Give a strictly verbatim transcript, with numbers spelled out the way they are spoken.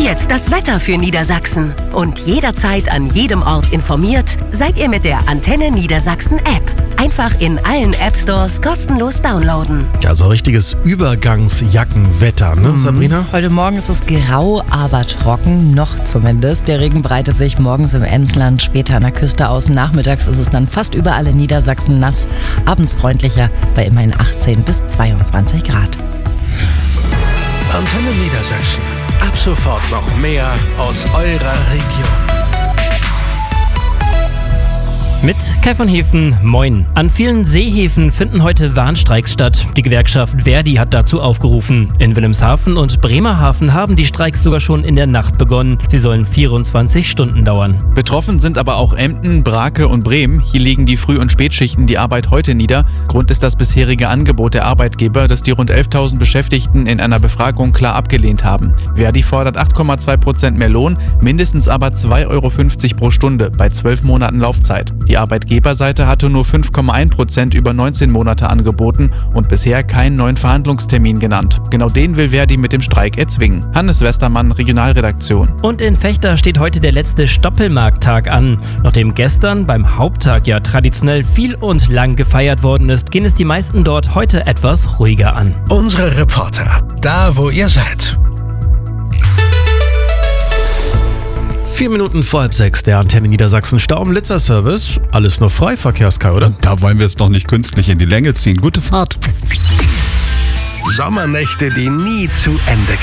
Jetzt das Wetter für Niedersachsen. Und jederzeit an jedem Ort informiert seid ihr mit der Antenne Niedersachsen App. Einfach in allen App Stores kostenlos downloaden. Ja, so richtiges Übergangsjackenwetter, ne, mhm. Sabrina? Heute Morgen ist es grau, aber trocken, noch zumindest. Der Regen breitet sich morgens im Emsland, später an der Küste aus. Nachmittags ist es dann fast überall in Niedersachsen nass. Abends freundlicher bei immerhin achtzehn bis zweiundzwanzig Grad. Antenne Niedersachsen. Ab sofort noch mehr aus eurer Region. Mit Kai von Hefen, moin. An vielen Seehäfen finden heute Warnstreiks statt. Die Gewerkschaft Verdi hat dazu aufgerufen. In Wilhelmshaven und Bremerhaven haben die Streiks sogar schon in der Nacht begonnen. Sie sollen vierundzwanzig Stunden dauern. Betroffen sind aber auch Emden, Brake und Bremen. Hier legen die Früh- und Spätschichten die Arbeit heute nieder. Grund ist das bisherige Angebot der Arbeitgeber, das die rund elftausend Beschäftigten in einer Befragung klar abgelehnt haben. Verdi fordert acht Komma zwei Prozent mehr Lohn, mindestens aber zwei Euro fünfzig pro Stunde bei zwölf Monaten Laufzeit. Die Arbeitgeberseite hatte nur fünf Komma eins Prozent über neunzehn Monate angeboten und bisher keinen neuen Verhandlungstermin genannt. Genau den will Verdi mit dem Streik erzwingen. Hannes Westermann, Regionalredaktion. Und in Vechta steht heute der letzte Stoppelmarkttag an. Nachdem gestern beim Haupttag ja traditionell viel und lang gefeiert worden ist, gehen es die meisten dort heute etwas ruhiger an. Unsere Reporter, da wo ihr seid. Vier Minuten vor halb sechs, der Antenne Niedersachsen Stau- und Blitzer-Service. Alles nur Freiverkehrskai, oder? Da wollen wir es doch nicht künstlich in die Länge ziehen. Gute Fahrt. Sommernächte, die nie zu Ende